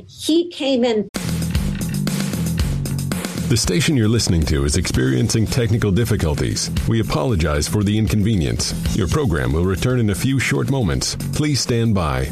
he came in. The station you're listening to is experiencing technical difficulties. We apologize for the inconvenience. Your program will return in a few short moments. Please stand by.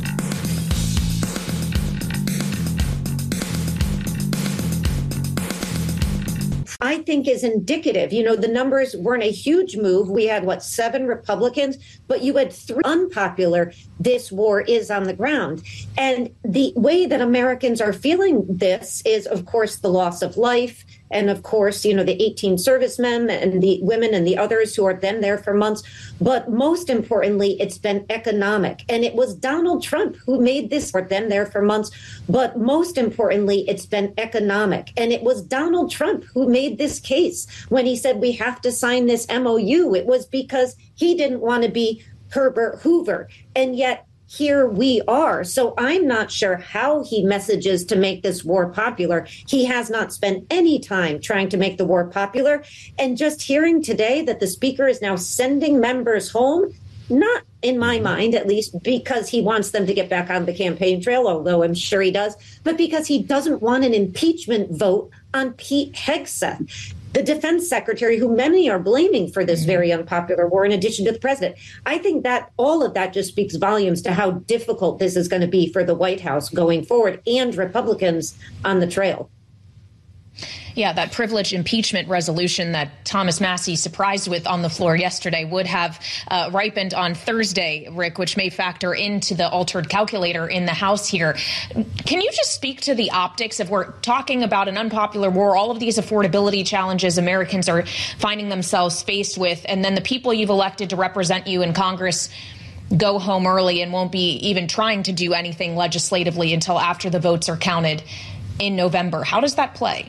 I think is indicative. The numbers weren't a huge move. We had, 7 Republicans, but you had 3 unpopular. This war is on the ground. And the way that Americans are feeling this is, of course, the loss of life. And of course, the 18 servicemen and the women and the others who are then there for months. But most importantly, it's been economic. And it was Donald Trump who made this then there for months. But most importantly, it's been economic. And it was Donald Trump who made this case when he said we have to sign this MOU. It was because he didn't want to be Herbert Hoover. And yet here we are. So I'm not sure how he messages to make this war popular. He has not spent any time trying to make the war popular. And just hearing today that the speaker is now sending members home, not in my mind, at least, because he wants them to get back on the campaign trail, although I'm sure he does, but because he doesn't want an impeachment vote on Pete Hegseth, the defense secretary, who many are blaming for this very unpopular war, in addition to the president. I think that all of that just speaks volumes to how difficult this is going to be for the White House going forward and Republicans on the trail. Yeah, that privileged impeachment resolution that Thomas Massie surprised with on the floor yesterday would have ripened on Thursday, Rick, which may factor into the altered calculator in the House here. Can you just speak to the optics if we're talking about an unpopular war, all of these affordability challenges Americans are finding themselves faced with, and then the people you've elected to represent you in Congress go home early and won't be even trying to do anything legislatively until after the votes are counted in November? How does that play?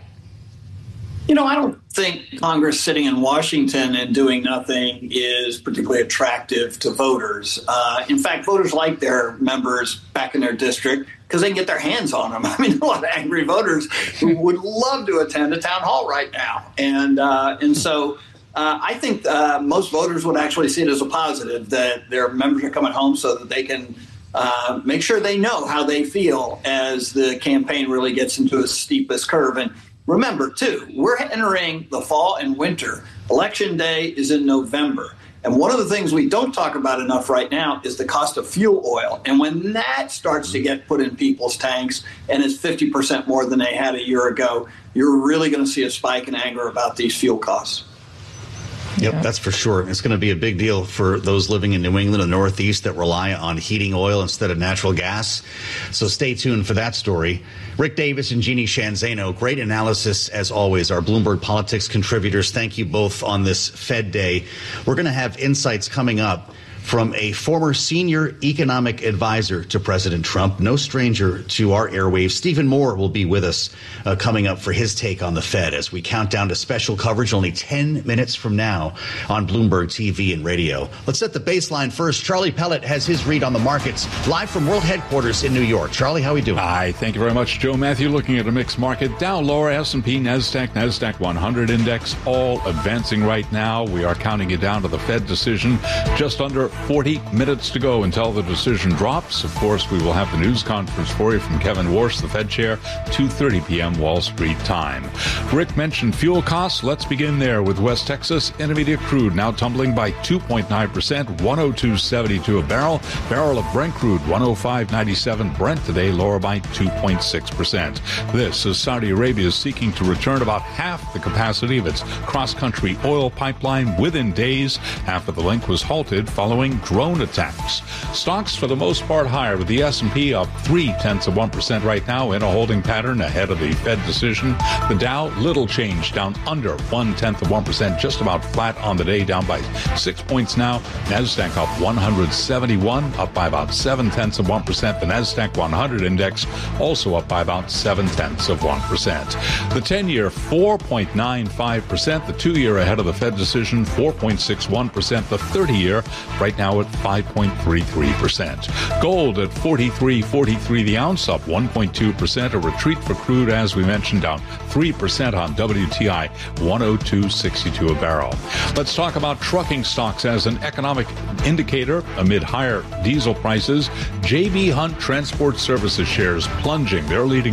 I don't think Congress sitting in Washington and doing nothing is particularly attractive to voters. In fact, voters like their members back in their district because they can get their hands on them. I mean, a lot of angry voters who would love to attend a town hall right now. And so I think most voters would actually see it as a positive that their members are coming home so that they can make sure they know how they feel as the campaign really gets into its steepest curve. And remember, too, we're entering the fall and winter. Election day is in November. And one of the things we don't talk about enough right now is the cost of fuel oil. And when that starts to get put in people's tanks and is 50% more than they had a year ago, you're really going to see a spike in anger about these fuel costs. Yep, that's for sure. It's going to be a big deal for those living in New England and the Northeast that rely on heating oil instead of natural gas. So stay tuned for that story. Rick Davis and Jeannie Shanzano, great analysis as always. Our Bloomberg Politics contributors, thank you both on this Fed Day. We're going to have insights coming up from a former senior economic advisor to President Trump, no stranger to our airwaves. Stephen Moore will be with us coming up for his take on the Fed as we count down to special coverage only 10 minutes from now on Bloomberg TV and radio. Let's set the baseline first. Charlie Pellet has his read on the markets live from World Headquarters in New York. Charlie, how are we doing? Hi, thank you very much, Joe Matthew. Looking at a mixed market. Dow lower, S&P, NASDAQ 100 index all advancing right now. We are counting it down to the Fed decision. Just under 40 minutes to go until the decision drops. Of course, we will have the news conference for you from Kevin Warsh, the Fed chair, 2:30 p.m. Wall Street time. Rick mentioned fuel costs. Let's begin there with West Texas Intermediate crude now tumbling by 2.9%, 102.72 a barrel. Barrel of Brent crude, 105.97. Brent today lower by 2.6%. This as Saudi Arabia is seeking to return about half the capacity of its cross-country oil pipeline within days after the link was halted following drone attacks. Stocks for the most part higher, with the S&P up 0.3% right now in a holding pattern ahead of the Fed decision. The Dow little change, down under 0.1%, just about flat on the day, down by 6 points now. NASDAQ up 171, up by about 0.7%. The NASDAQ 100 index also up by about 0.7%. The 10-year 4.95%, the 2-year ahead of the Fed decision 4.61%, the 30-year right now at 5.33%. Gold at $43.43 the ounce, up 1.2%. A retreat for crude, as we mentioned, down 3% on WTI, 102.62 a barrel. Let's talk about trucking stocks as an economic indicator amid higher diesel prices. J.B. Hunt Transport Services shares plunging. They're leading